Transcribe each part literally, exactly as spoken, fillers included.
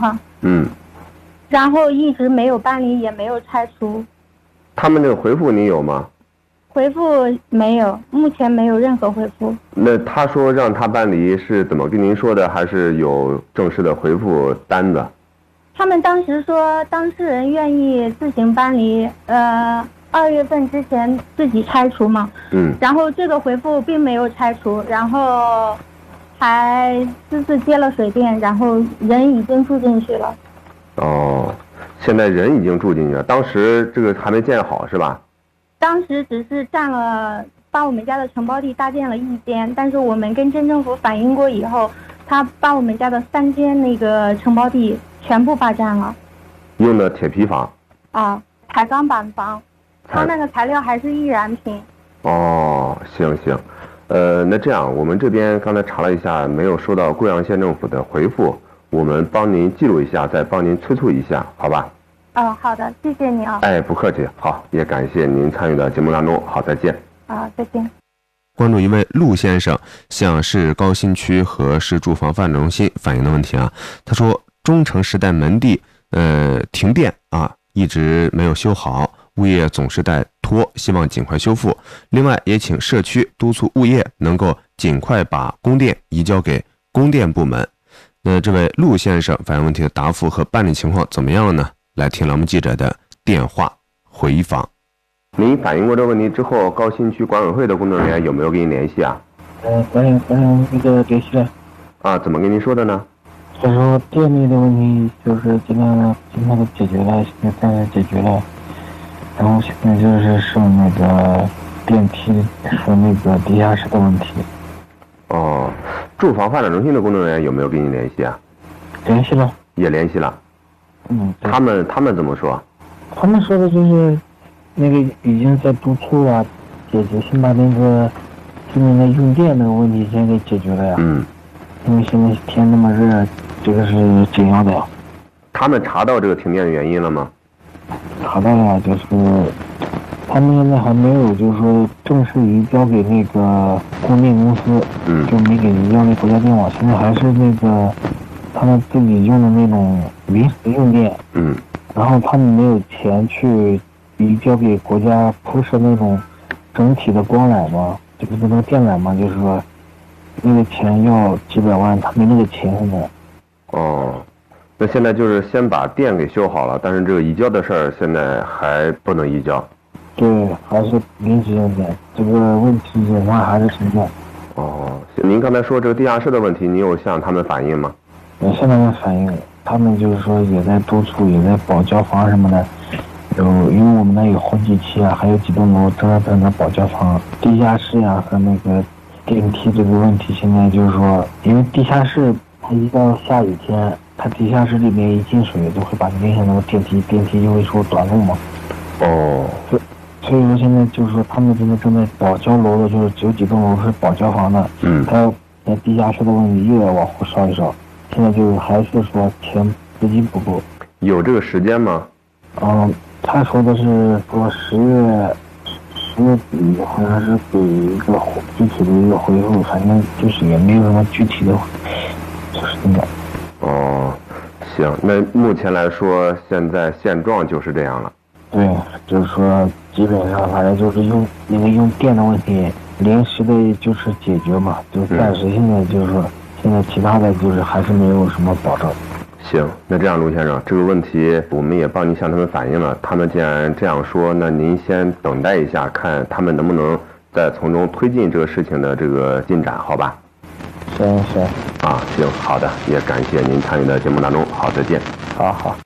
况。 嗯。 然后一直没有办理，也没有拆除。 他们这个回复你有吗？ 回复没有，目前没有任何回复。 那他说让他办理是怎么跟您说的？还是有正式的回复单子？ 他们当时说当事人愿意自行办理，呃，二月份之前自己拆除嘛。 嗯。 然后这个回复并没有拆除，然后还私自接了水电，然后人已经住进去了。 哦，现在人已经住进去了，当时这个还没建好是吧？ 当时只是占了，把我们家的承包地搭建了一间，但是我们跟镇政府反映过以后，他把我们家的三间那个承包地全部霸占了。 用的铁皮房？ 啊，彩钢板房，他那个材料还是易燃品。 哦，行行，呃，那这样我们这边刚才查了一下，没有收到贵阳县政府的回复，我们帮您记录一下，再帮您催促一下，好吧？ 哦，好的，谢谢你啊。 哎，不客气，好，也感谢您参与到节目当中，好，再见。 啊，再见。 关注一位陆先生向市高新区和市住房发展中心反映的问题啊，他说中城时代门第呃停电啊，一直没有修好，物业总是在拖，希望尽快修复。另外也请社区督促物业能够尽快把供电移交给供电部门。那这位陆先生反映问题的答复和办理情况怎么样呢？来听栏目记者的电话回访。 您反映过这个问题之后，高新区管委会的工作人员有没有跟您联系啊？ 呃，管理管理那个联系了。 啊，怎么跟您说的呢？ 他说电力的问题就是尽量尽快的解决了，现在暂时解决了。然后现在就是剩那个电梯和那个地下室的问题。 哦，住房发展中心的工作人员有没有跟您联系啊？ 联系了。 也联系了。 嗯， 他们他们怎么说？ 他们说的就是那个已经在督促啊，解决先把那个居民的用电那个问题先给解决了呀。 嗯。 因为现在天那么热，这个是紧要的呀。 他们查到这个停电的原因了吗？ 查到了，就是他们现在还没有，就是说正式移交给那个供电公司， 嗯， 就没给移交给国家电网，现在还是那个他们自己用的那种临时用电， 嗯， 然后他们没有钱去移交给国家铺设那种整体的光缆嘛，就是那个电缆嘛，就是说那个钱要几百万，他没那个钱现在。 哦，那现在就是先把电给修好了，但是这个移交的事儿现在还不能移交。 对，还是临时用电，这个问题仍然还是存在。 哦，您刚才说这个地下室的问题，你有向他们反映吗？ 我现在在反映，他们就是说也在督促，也在保交房什么的。有，因为我们那有好几期啊，还有几栋楼正在等着保交房。地下室呀、啊、和那个电梯这个问题，现在就是说，因为地下室它一到下雨天，它地下室里面一进水，都会把影响到电梯，电梯就会说短路嘛。 哦。 所所以说现在就是说，他们现在正在保交楼的，就是有几栋楼是保交房的。 嗯。 他要在地下室的问题又要往后烧一烧。现在就还是说钱资金不够。 有这个时间吗？ 嗯，他说的是说十月十月底好像是给一个具体的一个回复，反正就是也没有什么具体的，就是那个。 哦，行，那目前来说，现在现状就是这样了。 对，就是说基本上反正就是用那个用电的问题，临时的就是解决嘛，就暂时现在就是说。嗯，现在其他的就是还是没有什么保证。 行，那这样卢先生，这个问题我们也帮您向他们反映了，他们既然这样说，那您先等待一下，看他们能不能再从中推进这个事情的这个进展，好吧？ 行行。 啊，行，好的，也感谢您参与的节目当中，好，再见。 好好。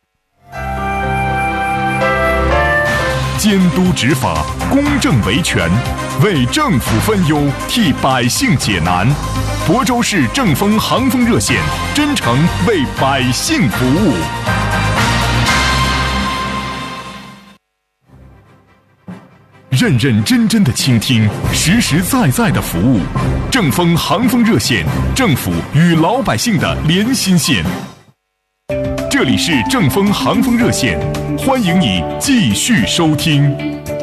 监督执法，公正维权，为政府分忧，替百姓解难。亳州市正风航风热线，真诚为百姓服务。认认真真的倾听，实实在在的服务。正风航风热线，政府与老百姓的连心线。这里是正风航风热线，欢迎你继续收听。